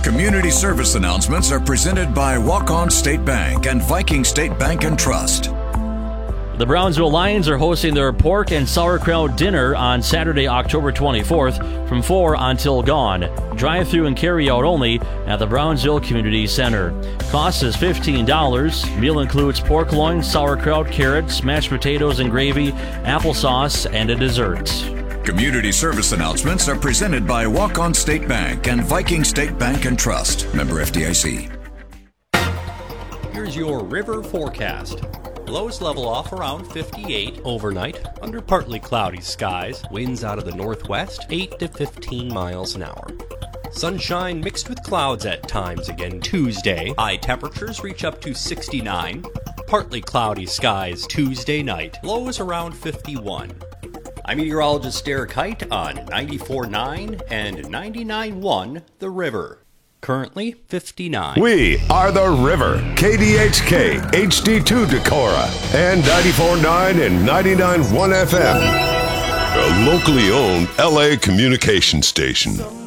Community service announcements are presented by Walk-On State Bank and Viking State Bank and Trust. The Brownsville Lions are hosting their pork and sauerkraut dinner on Saturday, October 24th from 4 until dawn. Drive-through and carry-out only at the Brownsville Community Center. Cost is $15. Meal includes pork loin, sauerkraut, carrots, mashed potatoes and gravy, applesauce, and a dessert. Community service announcements are presented by Walk-On State Bank and Viking State Bank and Trust. Member FDIC. Here's your river forecast. Lows level off around 58 overnight under partly cloudy skies. Winds out of the northwest 8 to 15 miles an hour. Sunshine mixed with clouds at times again Tuesday. High temperatures reach up to 69. Partly cloudy skies Tuesday night. Lows around 51. I'm meteorologist Derek Height on 94.9 and 99.1 The River. Currently 59. We are The River, KDHK, HD2 Decorah, and 94.9 and 99.1 FM. A locally owned LA communication station.